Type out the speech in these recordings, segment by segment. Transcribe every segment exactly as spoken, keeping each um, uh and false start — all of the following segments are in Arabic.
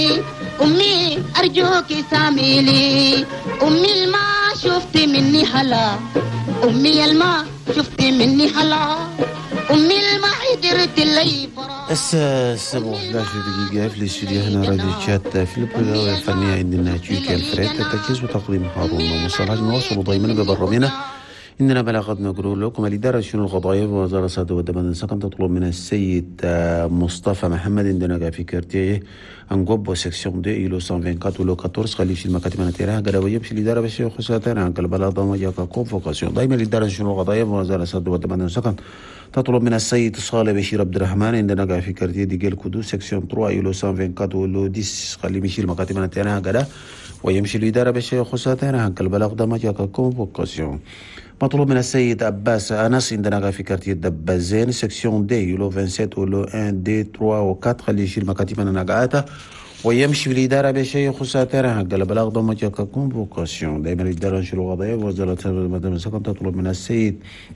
أمي أرجوك ساميلي، أمي الما شفت مني حلا، أمي الما شفت مني حلا، أمي الما حضرت لي فرح. الساعة سبعة وأحد عشر دقيقة في الاستوديو هنا راديو تشات في البرنامج الفني عندنا تشيكي الفريد تجهيز وتقديم هارون ومصطلح نواصل دائما ببرامجنا. إننا بلاغات نقول لكم الإدارة شؤون القضايا ووزارة الصحة والتضامن السكن تطلب من السيد مصطفى محمد عندنا في كارتيه انقب وسكسيون دي إلو مئة وأربعة وعشرين ولو أربعة عشر خليش المكاتب نتيرها قد ويمشي الإدارة بشيء خصوصا عن البلاغ ضم جاكا كونفوكاسيون. دائما الإدارة شؤون القضايا ووزارة الصحة والتضامن السكن تطلب من السيد صالح بشير عبد الرحمن عندنا في كارتيه ديجيل كودو سكسيون ثلاثة إلو مئة وأربعة وعشرين ولو عشرة خلي مشي المكاتب نتيرها قد ويمشي الإدارة بشيء خصوصا عن البلاغ ضم جاكا كونفوكاسيون. مطلوب من السيد عباس أنس عندنا في كارتيه دبازين سكسيون دي يلو سبعة وعشرين ولو واحد دي ثلاثة و4 خلي يشيل مكاتب نقعاتها ويمشي بالإدارة بشيء يخص ترى حق البلاغ ضم جاكا كونفوكاسيون. دائما الإدارة نشر قضايا ووزارة السكن تطلب من السيد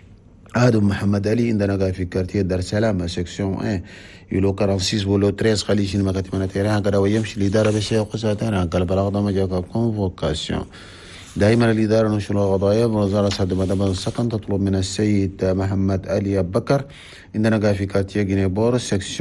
آدم محمد علي عندنا في كارتيه دار السلام سكسيون واحد يلو ستة وأربعين ولو ثلاثة خلي يشيل مكاتب نتيرها قد ويمشي الإدارة بشيء يخص ترى حق البلاغ ضم جاكا كونفوكاسيون. دائما الإدارة نشر القضايا ووزارة الصحة والتضامن السكن تطلب من السيد محمد علي بكر عندنا في كارتيه جيني بور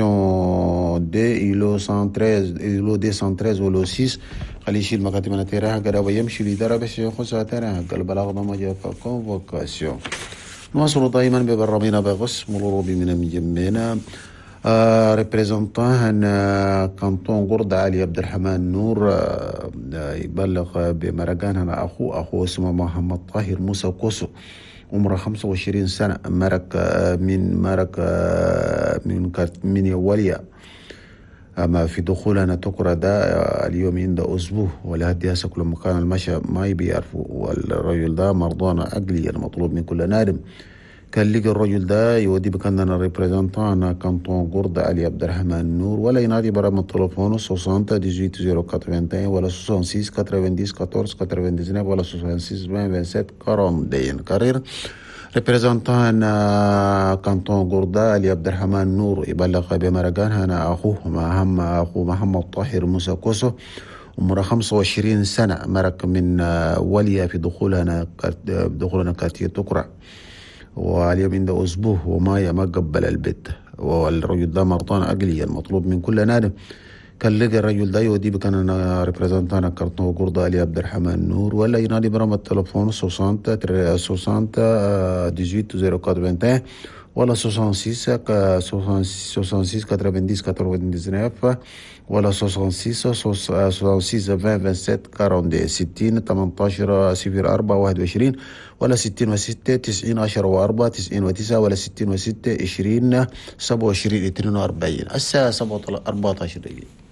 سكسيون دي إلو مئة وثلاثة عشر إلو دي مئة وثلاثة عشر ولو ستة خلي يشيل مكاتب نتيرها قد ويمشي الإدارة بس يخص ترى حق البلاغ ضم جاكا كونفوكاسيون. نواصل دائما ببرامجنا بغص مرور بمن مجمعنا آه ريبريزنتان آه كانتون قرد علي عبد الرحمن نور آه يبلغ بمرقان أنا أخو أخو اسمه محمد طاهر موسى كوسو عمره خمسة وعشرين سنة مرق آه من مرق آه من من وليا أما في دخولنا تقرأ ده آه اليوم عند أسبوع ولهدي هسه كل مكان المشى ما يبي يعرفوا والرجل ده مرضانا أقلي المطلوب من كل نادم كان لقى الرجل ده يودي بكنا ريبريزنتان كانتون قرد علي عبد الرحمن نور ولا ينادي برا من تلفونه ستين ثمانية عشر صفر ثمانية ولا ستة وستين أربعة عشر أربعة عشر ولا ستة وستين عشرين سبعة وعشرين دين كارير ريبريزنتان كانتون قرد علي عبد الرحمن نور يبلغ بمرقان هنا أخوه مهم أخو محمد طاهر موسى كوسو عمره خمسة وعشرين سنة مرق من وليا في دخولنا دخولنا كارتيه تقرأ واليوم عند أسبوع وما ما قبل البيت والرجل ده مرضان أقليا المطلوب من كل نادم كان لقى الرجل ده يودي بكان ريبريزنتانا كارتون قرضة علي عبد الرحمن نور ولا ينادي برام التلفون ستين ستين ستين ثمانية عشر صفر أربعة واحد ولا ستة وستين ستين تسعين تسعة ولا ستة وستين ستين عشرين سبعة وعشرين ستين ثمانية عشر صفر أربعة واحد وعشرين ولا ستين وستة تسعين عشرة وأربعة تسعين وتسعة ولا ستين وستة عشرين سبعة وعشرين اثنين وأربعين الساعة سبعة أربعة عشر دقيقة.